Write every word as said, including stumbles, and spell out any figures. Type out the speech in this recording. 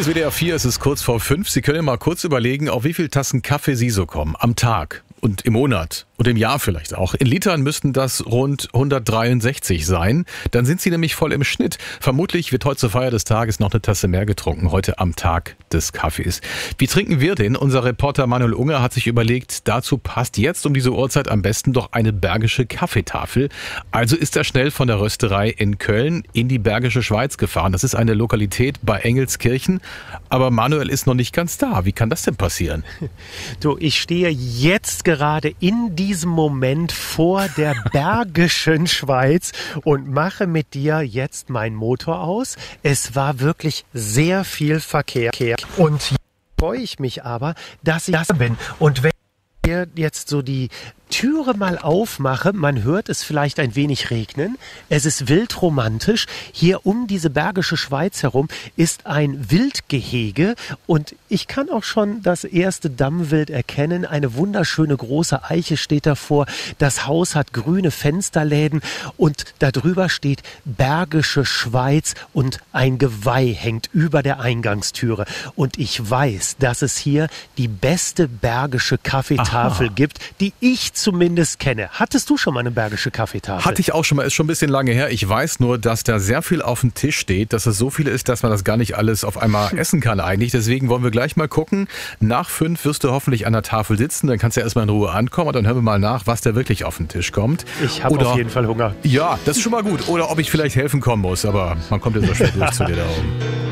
Hier ist W D R vier, es ist kurz vor fünf. Sie können mal kurz überlegen, auf wie viele Tassen Kaffee Sie so kommen am Tag und im Monat und im Jahr vielleicht auch. In Litern müssten das rund hundertdreiundsechzig sein. Dann sind Sie nämlich voll im Schnitt. Vermutlich wird heute zur Feier des Tages noch eine Tasse mehr getrunken, heute am Tag des Kaffees. Wie trinken wir den? Unser Reporter Manuel Unger hat sich überlegt, dazu passt jetzt um diese Uhrzeit am besten doch eine bergische Kaffeetafel. Also ist er schnell von der Rösterei in Köln in die Bergische Schweiz gefahren. Das ist eine Lokalität bei Engelskirchen. Aber Manuel ist noch nicht ganz da. Wie kann das denn passieren? Du, ich stehe jetzt gerade in diesem Moment vor der Bergischen Schweiz und mache mit dir jetzt meinen Motor aus. Es war wirklich sehr viel Verkehr. Und jetzt freue ich mich aber, dass ich das bin. Und wenn ich hier jetzt so die Türe mal aufmache, man hört es vielleicht ein wenig regnen. Es ist wild romantisch. Hier um diese Bergische Schweiz herum ist ein Wildgehege und ich kann auch schon das erste Dammwild erkennen. Eine wunderschöne große Eiche steht davor. Das Haus hat grüne Fensterläden und darüber steht Bergische Schweiz und ein Geweih hängt über der Eingangstüre. Und ich weiß, dass es hier die beste bergische Kaffeetafel Aha. gibt, die ich zumindest kenne. Hattest du schon mal eine bergische Kaffeetafel? Hatte ich auch schon mal, ist schon ein bisschen lange her. Ich weiß nur, dass da sehr viel auf dem Tisch steht, dass es so viel ist, dass man das gar nicht alles auf einmal essen kann eigentlich. Deswegen wollen wir gleich mal gucken. Nach fünf wirst du hoffentlich an der Tafel sitzen, dann kannst du ja erstmal in Ruhe ankommen und dann hören wir mal nach, was da wirklich auf den Tisch kommt. Ich habe auf jeden Fall Hunger. Ja, das ist schon mal gut. Oder ob ich vielleicht helfen kommen muss, aber man kommt ja so schwer durch zu dir da oben.